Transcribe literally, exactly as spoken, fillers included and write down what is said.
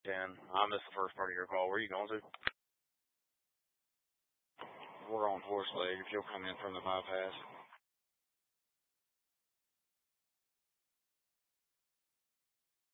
ten. I missed the first part of your call. Where are you going to? We're on Horse Leg. If you'll come in from the bypass.